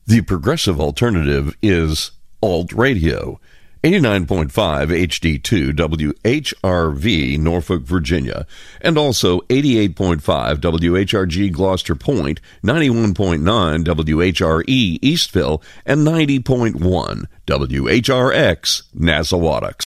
The progressive alternative is Alt Radio. 89.5 HD2 WHRV, Norfolk, Virginia, and also 88.5 WHRG, Gloucester Point, 91.9 WHRE, Eastville, and 90.1 WHRX, Nassau.